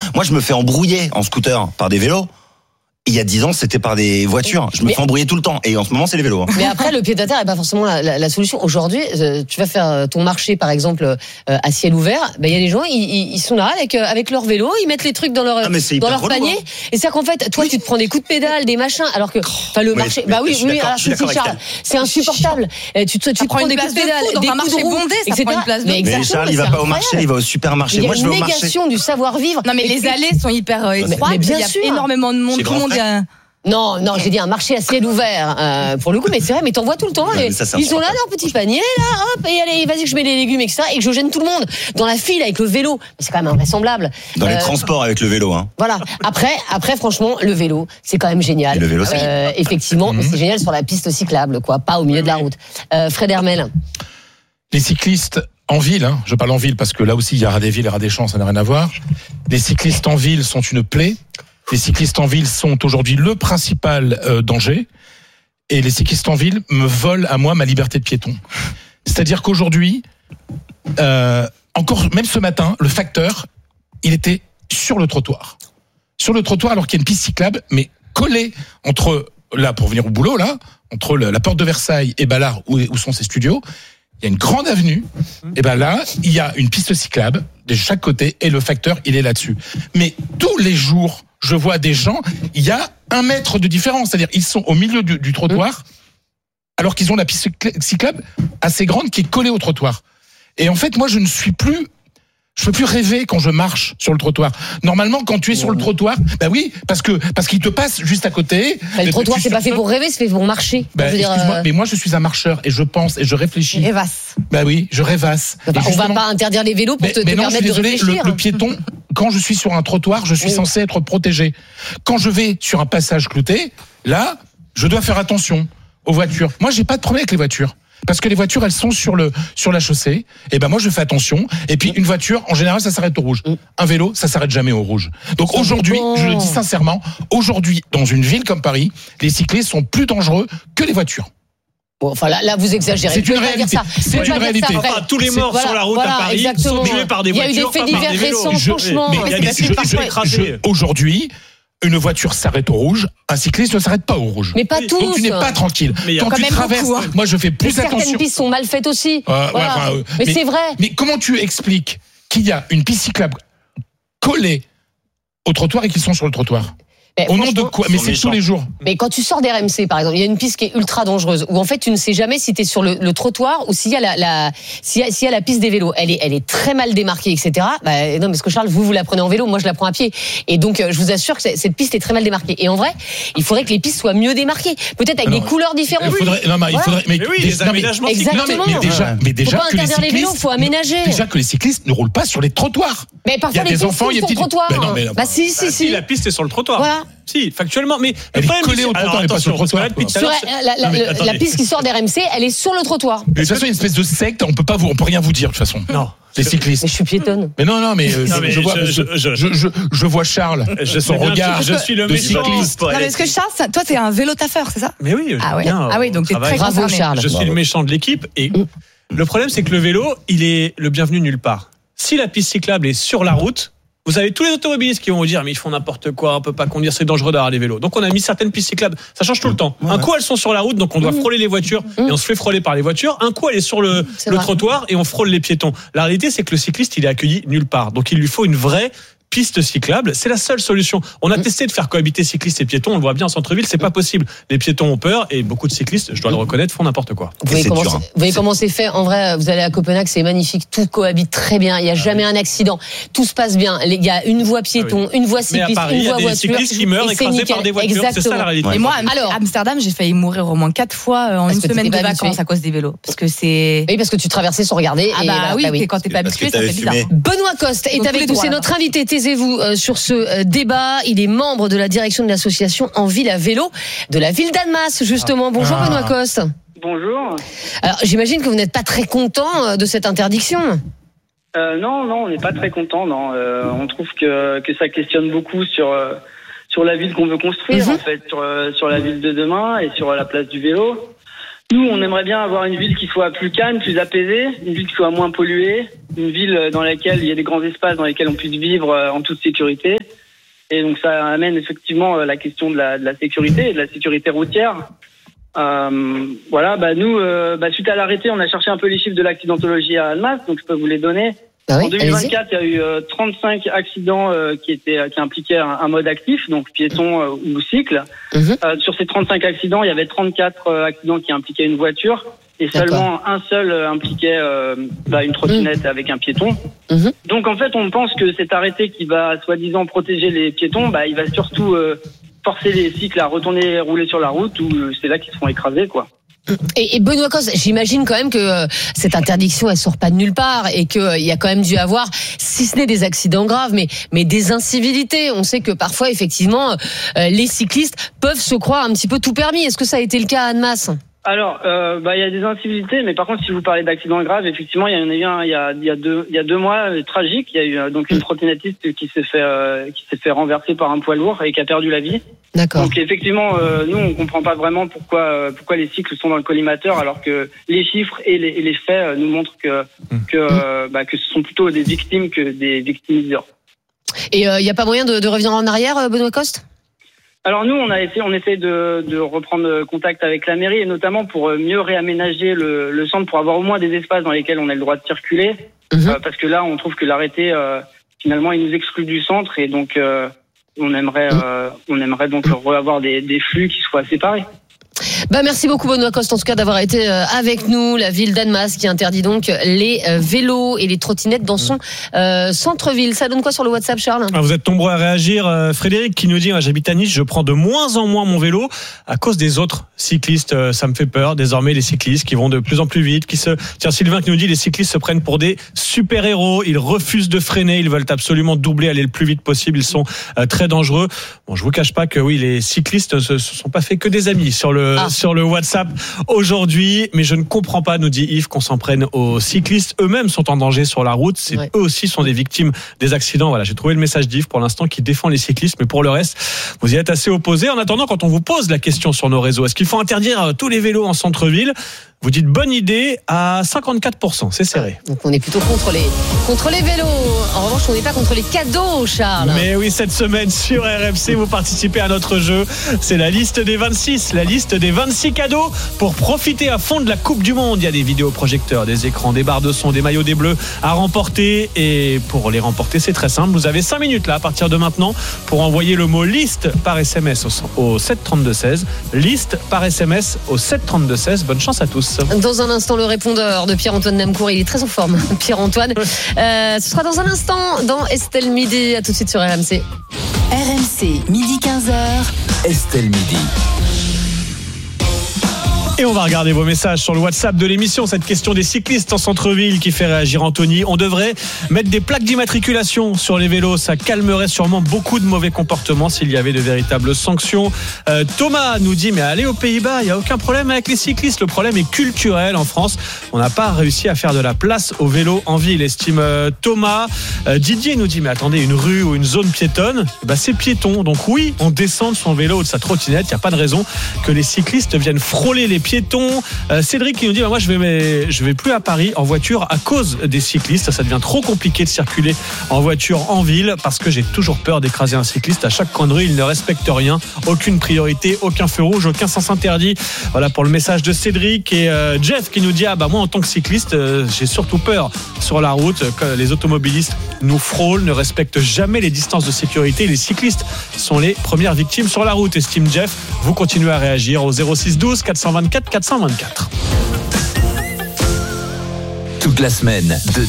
Moi, je me fais embrouiller en scooter par des vélos. Il y a 10 ans, c'était par des voitures. Je me fais embrouiller tout le temps. Et en ce moment, c'est les vélos. Mais après, le pied-à-terre n'est pas forcément la solution. Aujourd'hui, tu vas faire ton marché, par exemple, à ciel ouvert. Il y a des gens, ils sont là avec leur vélo, ils mettent les trucs dans leur panier. Et c'est qu'en fait, toi, tu te prends des coups de pédale, des machins, alors que le marché. Alors Charles, c'est insupportable. Tu te prends des coups de pédale, des coups de roue, etc. Mais Charles, il va pas au marché, il va au supermarché. Moi, je vais au marché. Il y a une négation du savoir-vivre. Non, mais les allées sont hyper étroites. Il y a énormément de monde. Tout le monde. Non, j'ai dit un marché à ciel ouvert pour le coup, mais c'est vrai, mais t'en vois tout le temps. Ils sont là, leur petit panier, là, hop, et allez, vas-y, je mets les légumes, etc., et que je gêne tout le monde dans la file avec le vélo. Mais c'est quand même invraisemblable. Dans les transports avec le vélo, hein. Voilà. Après, franchement, le vélo, c'est quand même génial. Et le vélo, effectivement, c'est génial sur la piste cyclable, quoi, pas au milieu de la route. Fred Hermel. Les cyclistes en ville, je parle en ville parce que là aussi il y aura des villes, il y aura des champs, ça n'a rien à voir. Les cyclistes en ville sont une plaie. Les cyclistes en ville sont aujourd'hui le principal danger. Et les cyclistes en ville me volent à moi ma liberté de piéton. C'est-à-dire qu'aujourd'hui, encore même ce matin, le facteur, il était sur le trottoir. Sur le trottoir alors qu'il y a une piste cyclable, mais collée entre, là pour venir au boulot, là, entre la porte de Versailles et Ballard, où sont ses studios. Il y a une grande avenue, et là, il y a une piste cyclable de chaque côté, et le facteur, il est là-dessus. Mais tous les jours, je vois des gens, il y a 1 mètre de différence, c'est-à-dire ils sont au milieu du trottoir, alors qu'ils ont la piste cyclable assez grande qui est collée au trottoir. Et en fait, moi, je peux plus rêver quand je marche sur le trottoir. Normalement, quand tu es sur le trottoir, oui, parce qu'il te passe juste à côté. Le trottoir, c'est pas fait pour rêver, c'est fait pour marcher. Excuse-moi, mais moi, je suis un marcheur et je pense et je réfléchis. Rêvasse. Oui, je rêvasse. On va pas interdire les vélos pour te permettre de réfléchir. Le piéton, quand je suis sur un trottoir, je suis censé être protégé. Quand je vais sur un passage clouté, là, je dois faire attention aux voitures. Moi, j'ai pas de problème avec les voitures. Parce que les voitures, elles sont sur la chaussée. Et moi, je fais attention. Et puis, une voiture, en général, ça s'arrête au rouge. Un vélo, ça s'arrête jamais au rouge. Donc, aujourd'hui, je le dis sincèrement, aujourd'hui, dans une ville comme Paris, les cyclistes sont plus dangereux que les voitures. Bon, enfin, là, vous exagérez. C'est une réalité. C'est une réalité. Enfin, tous les morts sur la route à Paris sont tués par des voitures, pas par des vélos. Il y a eu des faits divers récents, franchement. Aujourd'hui, une voiture s'arrête au rouge, un cycliste ne s'arrête pas au rouge. Mais pas tous. Donc tu n'es pas tranquille. Quand tu traverses, moi je fais plus attention. Certaines pistes sont mal faites aussi. Mais c'est vrai. Mais comment tu expliques qu'il y a une piste cyclable collée au trottoir et qu'ils sont sur le trottoir ? Au nom de quoi ? Mais c'est tous les jours. Mais quand tu sors d'RMC, par exemple, il y a une piste qui est ultra dangereuse, où en fait tu ne sais jamais si tu es sur le trottoir ou s'il y a s'il y a la piste des vélos. Elle est très mal démarquée, etc. Non, parce que Charles, vous la prenez en vélo, moi je la prends à pied. Et donc je vous assure que cette piste est très mal démarquée. Et en vrai, il faudrait que les pistes soient mieux démarquées, peut-être avec des couleurs différentes. Les aménagements. Exactement. Mais déjà faut pas interdire les vélos, faut aménager. Déjà que les cyclistes ne roulent pas sur les trottoirs. Mais parfois les pistes sont sur le trottoir. Si la piste est sur le trottoir. Voilà. Si, factuellement, mais elle est collée au trottoir et pas sur le trottoir. La piste qui sort d'RMC, elle est sur le trottoir. De toute façon, une espèce de secte, on peut rien vous dire de toute façon. Non. Les cyclistes. Mais je suis piétonne. Mais je vois Charles, son regard. Je suis le cycliste. Non, mais est-ce que Charles, toi, t'es un vélo-taffeur, c'est ça ? Mais oui. Oui, donc t'es très bravo, concerné. Charles. Je suis le méchant de l'équipe et le problème, c'est que le vélo, il est le bienvenu nulle part. Si la piste cyclable est sur la route, vous avez tous les automobilistes qui vont vous dire mais ils font n'importe quoi, on peut pas conduire, c'est dangereux d'avoir les vélos. Donc on a mis certaines pistes cyclables, ça change tout le temps. Un coup elles sont sur la route, donc on doit frôler les voitures et on se fait frôler par les voitures. Un coup elle est sur le trottoir et on frôle les piétons. La réalité c'est que le cycliste il est accueilli nulle part. Donc il lui faut une vraie piste cyclable, c'est la seule solution. On a testé de faire cohabiter cyclistes et piétons, on le voit bien en centre-ville, c'est pas possible. Les piétons ont peur et beaucoup de cyclistes, je dois le reconnaître, font n'importe quoi. Vous voyez comment c'est fait. En vrai, vous allez à Copenhague, c'est magnifique, tout cohabite très bien, il n'y a jamais un accident, tout se passe bien. Il y a une voie piéton, une voie cycliste, une voie voiture. Il y a des cyclistes qui meurent écrasés par des voitures, c'est ça la réalité. Et moi, à Amsterdam, j'ai failli mourir au moins 4 fois en une semaine de vacances à cause des vélos. Parce que c'est... Oui, parce que tu traversais sans regarder. Oui, quand t'es pas habitué, ça fait bizarre. Benoît Coste est avec nous, c'est notre invité, taisez-vous, sur ce débat. Il est membre de la direction de l'association En Ville à Vélo de la ville d'Annemasse, justement. Bonjour Benoît Coste. Bonjour. Alors j'imagine que vous n'êtes pas très content de cette interdiction. Non, on n'est pas très content. Non, on trouve que ça questionne beaucoup sur la ville qu'on veut construire, en fait, sur la ville de demain et sur la place du vélo. Nous, on aimerait bien avoir une ville qui soit plus calme, plus apaisée, une ville qui soit moins polluée, une ville dans laquelle il y a des grands espaces dans lesquels on puisse vivre en toute sécurité. Et donc ça amène effectivement la question de la sécurité et de la sécurité routière. Nous, suite à l'arrêté, on a cherché un peu les chiffres de l'accidentologie à Annemasse, donc je peux vous les donner. En 2024, il y a eu 35 accidents qui impliquaient un mode actif, donc piéton ou cycle. Sur ces 35 accidents, il y avait 34 accidents qui impliquaient une voiture et seulement un seul impliquait une trottinette avec un piéton. Donc en fait, on pense que cet arrêté qui va soi-disant protéger les piétons, il va surtout forcer les cycles à retourner rouler sur la route, où c'est là qu'ils seront écrasés, quoi. Et Benoît Coste, j'imagine quand même que cette interdiction, elle sort pas de nulle part et qu'il y a quand même dû avoir, si ce n'est des accidents graves, mais des incivilités. On sait que parfois, effectivement, les cyclistes peuvent se croire un petit peu tout permis. Est-ce que ça a été le cas à Annemasse ? Alors, il y a des incivilités, mais par contre, si vous parlez d'accidents graves, effectivement, il y en a eu un il y a 2 mois tragique. Il y a eu donc une trottinettiste qui s'est fait renverser par un poids lourd et qui a perdu la vie. D'accord. Donc effectivement, nous on comprend pas vraiment pourquoi les cycles sont dans le collimateur, alors que les chiffres et les faits nous montrent que ce sont plutôt des victimes que des victimiseurs. Et il y a pas moyen de revenir en arrière, Benoît Coste ? Alors nous, on essaie de reprendre contact avec la mairie, et notamment pour mieux réaménager le centre, pour avoir au moins des espaces dans lesquels on a le droit de circuler, parce que là, on trouve que l'arrêté, finalement, il nous exclut du centre, et donc on aimerait donc avoir des flux qui soient séparés. Merci beaucoup Benoît Coste en tout cas d'avoir été avec nous. La ville d'Annemasse qui interdit donc les vélos et les trottinettes dans son centre-ville. Ça donne quoi sur le WhatsApp, Charles ? Vous êtes nombreux à réagir. Frédéric qui nous dit j'habite à Nice, je prends de moins en moins mon vélo à cause des autres cyclistes. Ça me fait peur désormais, les cyclistes qui vont de plus en plus vite. Tiens, Sylvain qui nous dit les cyclistes se prennent pour des super-héros. Ils refusent de freiner, ils veulent absolument doubler, aller le plus vite possible. Ils sont très dangereux. Bon, je vous cache pas que oui, les cyclistes ne se sont pas fait que des amis sur le WhatsApp aujourd'hui, mais je ne comprends pas, nous dit Yves, qu'on s'en prenne aux cyclistes. Eux-mêmes sont en danger sur la route. Eux aussi sont des victimes des accidents. Voilà, j'ai trouvé le message d'Yves pour l'instant qui défend les cyclistes, mais pour le reste, vous y êtes assez opposés. En attendant, quand on vous pose la question sur nos réseaux, est-ce qu'il faut interdire tous les vélos en centre-ville ? Vous dites bonne idée à 54%, c'est serré. Donc on est plutôt contre les vélos. En revanche, on n'est pas contre les cadeaux, Charles. Mais oui, cette semaine sur RMC, vous participez à notre jeu. C'est la liste des 26 cadeaux pour profiter à fond de la Coupe du Monde. Il y a des vidéoprojecteurs, des écrans, des barres de son, des maillots des Bleus à remporter. Et pour les remporter, c'est très simple. Vous avez 5 minutes là, à partir de maintenant, pour envoyer le mot liste par SMS au 732-16. Liste par SMS au 732-16. Bonne chance à tous. Dans un instant, le répondeur de Pierre-Antoine Namcour, il est très en forme, Pierre-Antoine. Ce sera dans un instant dans Estelle Midi. À tout de suite sur RMC. RMC, midi 15h. Estelle Midi. Et on va regarder vos messages sur le WhatsApp de l'émission. Cette question des cyclistes en centre-ville qui fait réagir Anthony. On devrait mettre des plaques d'immatriculation sur les vélos. Ça calmerait sûrement beaucoup de mauvais comportements s'il y avait de véritables sanctions. Thomas nous dit, mais allez aux Pays-Bas, il n'y a aucun problème avec les cyclistes. Le problème est culturel en France. On n'a pas réussi à faire de la place aux vélos en ville, estime Thomas. Didier nous dit, mais attendez, une rue ou une zone piétonne, c'est piéton. Donc oui, on descend de son vélo ou de sa trottinette. Il n'y a pas de raison que les cyclistes viennent frôler les piétons. Cédric qui nous dit moi je vais plus à Paris en voiture à cause des cyclistes. Ça devient trop compliqué de circuler en voiture en ville parce que j'ai toujours peur d'écraser un cycliste à chaque coin de rue. Il ne respecte rien, aucune priorité, aucun feu rouge, aucun sens interdit. Voilà pour le message de Cédric. Et Jeff qui nous dit moi en tant que cycliste j'ai surtout peur sur la route que les automobilistes nous frôlent, ne respectent jamais les distances de sécurité. Les cyclistes sont les premières victimes sur la route, estime Jeff. Vous continuez à réagir au 06 12 424 424. Toute la semaine de